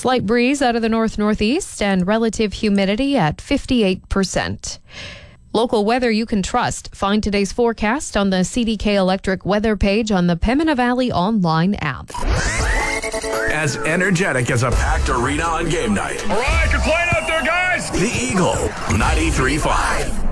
Slight breeze out of the north-northeast and relative humidity at 58%. Local weather you can trust. Find today's forecast on the CDK Electric weather page on the Pembina Valley online app. As energetic as a packed arena on game night. All right, you're playing out there, guys. The Eagle 93.5.